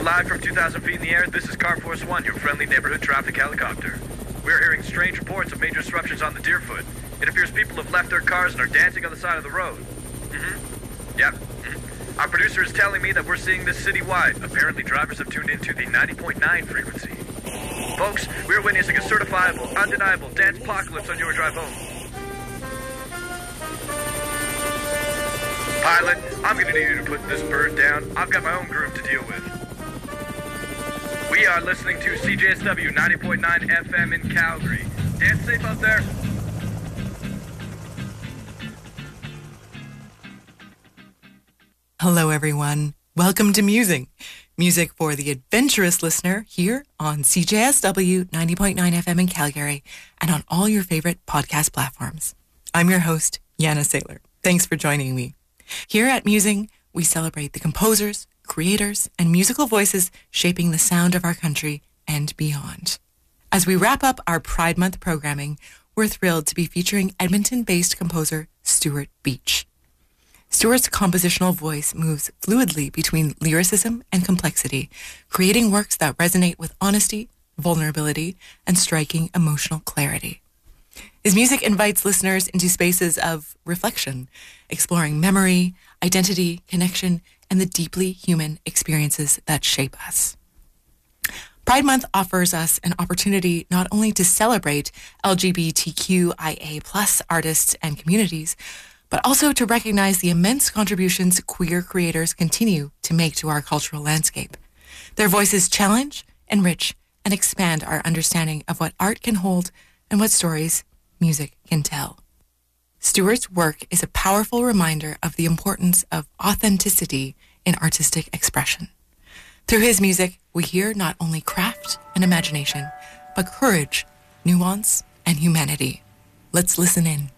Live from 2,000 feet in the air, this is Car Force One, your friendly neighborhood traffic helicopter. We're hearing strange reports of major disruptions on the Deerfoot. It appears people have left their cars and are dancing on the side of the road. Yep. Our producer is telling me that we're seeing this citywide. Apparently drivers have tuned into the 90.9 frequency. Folks, we're witnessing a certifiable, undeniable dance apocalypse on your drive home. Pilot, I'm gonna need you to put this bird down. I've got my own groove to deal with. We are listening to CJSW 90.9 FM in Calgary. Dance safe out there. Hello, everyone. Welcome to Musing, music for the adventurous listener here on CJSW 90.9 FM in Calgary and on all your favorite podcast platforms. I'm your host, Yana Saylor. Thanks for joining me. Here at Musing, we celebrate the composers, creators, and musical voices shaping the sound of our country and beyond. As we wrap up our Pride Month programming, we're thrilled to be featuring Edmonton-based composer Stuart Beach. Stuart's compositional voice moves fluidly between lyricism and complexity, creating works that resonate with honesty, vulnerability, and striking emotional clarity. His music invites listeners into spaces of reflection, exploring memory, identity, connection, and the deeply human experiences that shape us. Pride Month offers us an opportunity not only to celebrate LGBTQIA+ artists and communities, but also to recognize the immense contributions queer creators continue to make to our cultural landscape. Their voices challenge, enrich, and expand our understanding of what art can hold and what stories music can tell. Stuart's work is a powerful reminder of the importance of authenticity in artistic expression. Through his music, we hear not only craft and imagination, but courage, nuance, and humanity. Let's listen in.